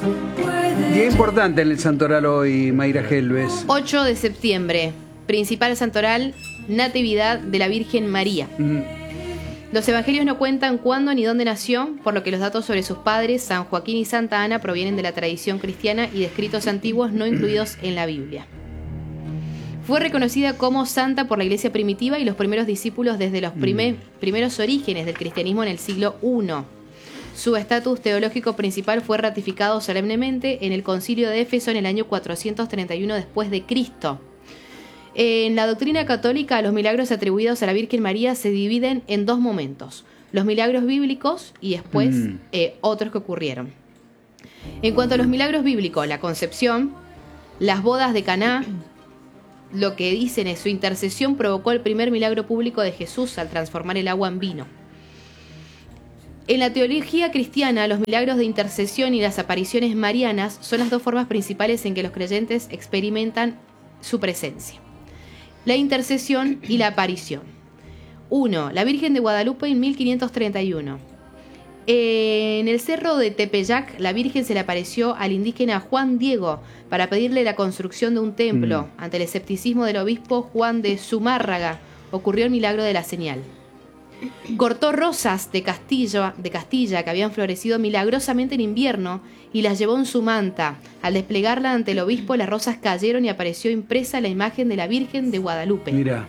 Día importante en el santoral hoy, Mayra Gelbes. 8 de septiembre, principal santoral, Natividad de la Virgen María. Los evangelios no cuentan cuándo ni dónde nació, por lo que los datos sobre sus padres, San Joaquín y Santa Ana, provienen de la tradición cristiana y de escritos antiguos no incluidos en la Biblia. Fue reconocida como santa por la Iglesia primitiva y los primeros discípulos desde los primeros orígenes del cristianismo en el siglo I. Su estatus teológico principal fue ratificado solemnemente en el Concilio de Éfeso en el año 431 después de Cristo. En la doctrina católica, los milagros atribuidos a la Virgen María se dividen en dos momentos: los milagros bíblicos y después otros que ocurrieron. En cuanto a los milagros bíblicos, la concepción, las bodas de Caná, lo que dicen es su intercesión provocó el primer milagro público de Jesús al transformar el agua en vino. En la teología cristiana, los milagros de intercesión y las apariciones marianas son las dos formas principales en que los creyentes experimentan su presencia: la intercesión y la aparición. 1. La Virgen de Guadalupe en 1531. En el cerro de Tepeyac, la Virgen se le apareció al indígena Juan Diego para pedirle la construcción de un templo. Ante el escepticismo del obispo Juan de Zumárraga, ocurrió el milagro de la señal. Cortó rosas de Castilla que habían florecido milagrosamente en invierno y las llevó en su manta. Al desplegarla ante el obispo, las rosas cayeron y apareció impresa la imagen de la Virgen de Guadalupe. Mira.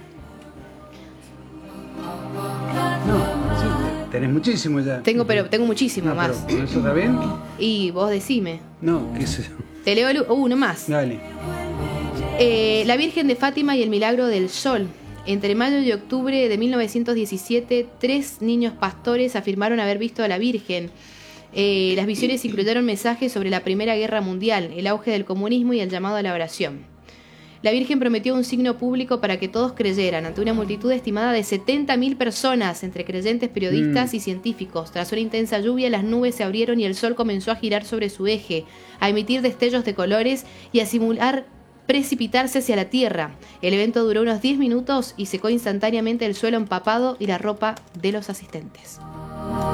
Tenés muchísimo ya. Tengo muchísimo más. Pero, ¿eso está bien? Y vos decime. No, qué sé yo. Te leo uno más. Dale. La Virgen de Fátima y el milagro del sol. Entre mayo y octubre de 1917, 3 niños pastores afirmaron haber visto a la Virgen. Las visiones incluyeron mensajes sobre la Primera Guerra Mundial, el auge del comunismo y el llamado a la oración. La Virgen prometió un signo público para que todos creyeran, ante una multitud estimada de 70.000 personas, entre creyentes, periodistas y científicos. Tras una intensa lluvia, las nubes se abrieron y el sol comenzó a girar sobre su eje, a emitir destellos de colores y a simular precipitarse hacia la tierra. El evento duró unos 10 minutos y secó instantáneamente el suelo empapado y la ropa de los asistentes.